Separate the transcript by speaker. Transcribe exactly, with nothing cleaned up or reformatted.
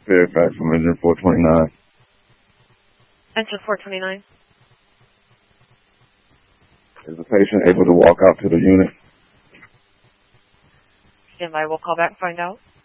Speaker 1: Fairfax from engine four twenty-nine.
Speaker 2: Engine four twenty-nine.
Speaker 1: Is the patient able to walk out to the unit?
Speaker 2: Stand by. We'll call back and find out.